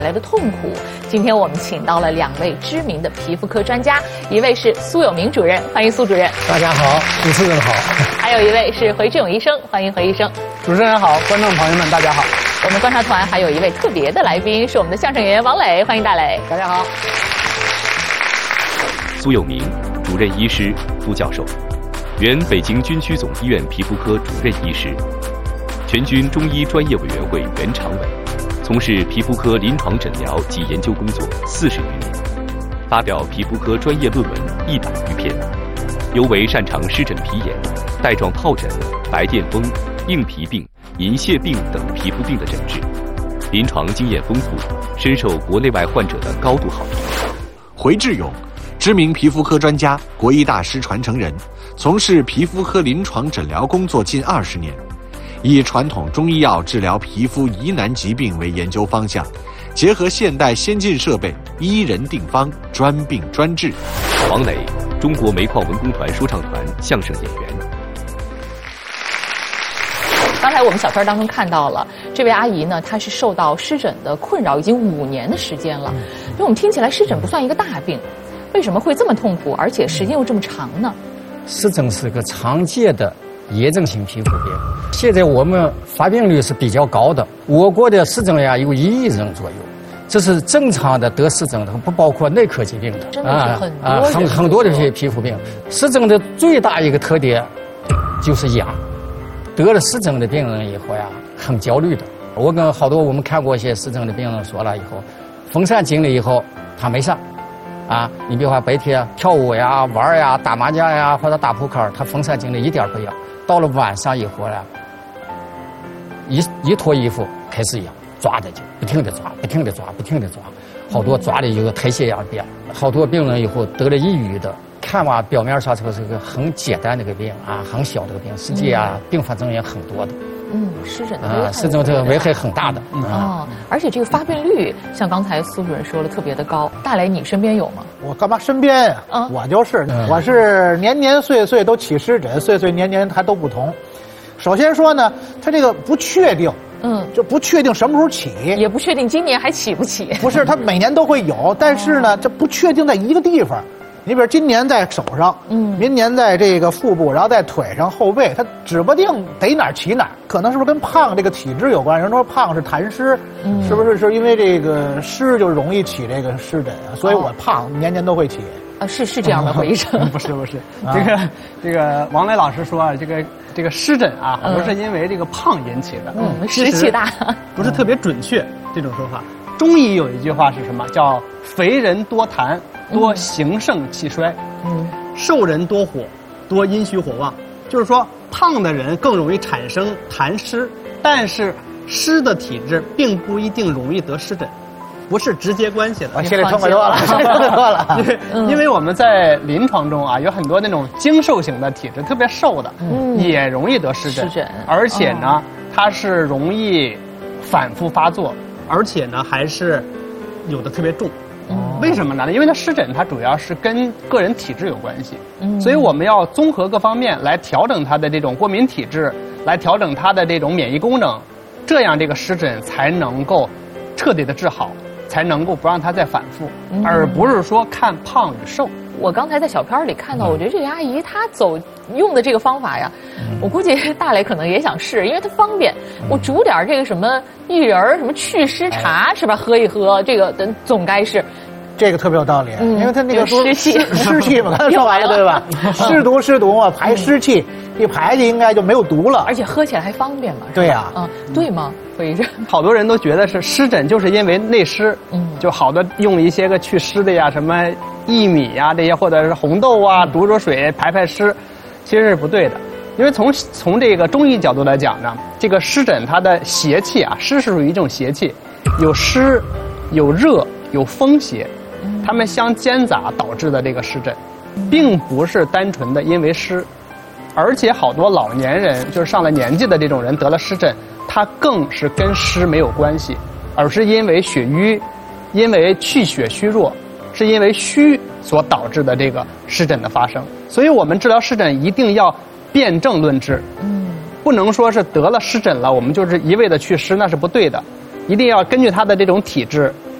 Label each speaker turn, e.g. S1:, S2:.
S1: 来的痛苦。今天我们请到了2位知名的皮肤科专家，一位是苏有明主任，欢迎苏主任。
S2: 大家好，主持人好。
S1: 还有一位是回志勇医生，欢迎回医生。
S3: 主持人好，观众朋友们大家好。
S1: 我们观察团还有一位特别的来宾，是我们的相声演员王磊，欢迎大磊。
S3: 大家好。
S4: 苏有明，主任医师、副教授，原北京军区总医院皮肤科主任医师，全军中医专业委员会原常委，从事皮肤科临床诊疗及研究工作40余年，发表皮肤科专业论文100余篇，尤为擅长湿疹皮炎、带状疱疹、白癜风、硬皮病、银屑病等皮肤病的诊治，临床经验丰富，深受国内外患者的高度好评。
S5: 回志勇，知名皮肤科专家，国医大师传承人，从事皮肤科临床诊疗工作近20年，以传统中医药治疗皮肤疑难疾病为研究方向，结合现代先进设备，医人定方，专病专治。
S4: 王磊，中国煤矿文工团说唱团相声演员。
S1: 刚才我们小片当中看到了这位阿姨呢，她是受到湿疹的困扰已经5年的时间了。因为我们听起来湿疹不算一个大病，为什么会这么痛苦，而且时间又这么长呢？
S2: 湿疹是个常见的炎症性皮肤病，现在我们发病率是比较高的。我国的湿疹呀有1亿人左右，这是正常的得湿疹的，不包括内科疾病的。
S1: 真的是
S2: 很多的皮肤病。湿疹的最大一个特点就是痒。得了湿疹的病人以后呀，很焦虑的。我跟好多我们看过一些湿疹的病人说了以后，风扇进来以后他没上，你比如说白天跳舞呀、玩呀、打麻将呀或者打扑克，他风扇进来一点不痒。到了晚上以后呢，一脱衣服开始痒，抓的就不停的抓，不停的抓，不停的抓，好多抓的有个苔藓样变。好多病人以后得了抑郁的。看吧，表面上这是个很简单的一个病很小的个病，实际并发症也很多的。
S1: 湿疹的
S2: 湿疹这个危害很大的。
S1: 而且这个发病率，像刚才苏主任说的特别的高。大磊，你身边有吗？
S3: 我干嘛身边呀？我就是，我是年年岁岁都起湿疹，岁岁年年还都不同。首先说呢，它这个不确定。就不确定什么时候起，
S1: 也不确定今年还起不起。
S3: 不是，它每年都会有，但是呢，这不确定在一个地方。你比如今年在手上，明年在这个腹部，然后在腿上、后背，它指不定得哪儿起哪儿。可能是不是跟胖这个体质有关？有人说胖是痰湿，是不是是因为这个湿就容易起这个湿疹啊？所以我胖年年都会起。
S1: 是这样的，回医生。
S6: 不是，这个王磊老师说这个湿疹很多是因为这个胖引起的。
S1: 湿气大，
S6: 不是特别准确这种说法。中医有一句话是什么？叫肥人多痰，多形盛气衰；瘦人多火，多阴虚火旺。就是说，胖的人更容易产生痰湿，但是湿的体质并不一定容易得湿疹，不是直接关系的。
S3: 我心里痛快多了，
S6: 因为我们在临床中有很多那种精瘦型的体质，特别瘦的，也容易得湿疹，而且呢，它是容易反复发作。而且呢，还是有的特别重，为什么呢？因为它湿疹它主要是跟个人体质有关系，所以我们要综合各方面来调整它的这种过敏体质，来调整它的这种免疫功能，这样这个湿疹才能够彻底的治好，才能够不让它再反复，而不是说看胖与瘦。
S1: 我刚才在小片里看到，我觉得这个阿姨她用的这个方法呀，我估计大磊可能也想试，因为它方便。我煮点这个什么薏仁什么祛湿茶是吧？喝一喝，这个总该是。
S3: 这个特别有道理，因为它那个湿气嘛，刚才说完了对吧？湿毒嘛，排湿气，一排去应该就没有毒了，
S1: 而且喝起来还方便嘛。
S3: 对呀，
S1: 对吗？回医生，
S6: 好多人都觉得是湿疹就是因为内湿，就好多用一些个祛湿的呀，什么薏米呀这些，或者是红豆煮水排湿，其实是不对的。因为从这个中医角度来讲呢，这个湿疹它的邪气湿是属于一种邪气，有湿、有热、有风邪。它们相间杂导致的这个湿疹，并不是单纯的因为湿，而且好多老年人就是上了年纪的这种人得了湿疹，它更是跟湿没有关系，而是因为血瘀，因为气血虚弱，是因为虚所导致的这个湿疹的发生。所以我们治疗湿疹一定要辨证论治，不能说是得了湿疹了我们就是一味的祛湿，那是不对的。 一定要根据他的这种体质，